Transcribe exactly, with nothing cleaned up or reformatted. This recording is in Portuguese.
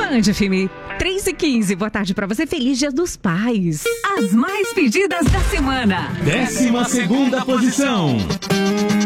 Band F M três e quinze, boa tarde pra você, feliz Dia dos Pais. As mais pedidas da semana. Décima segunda posição.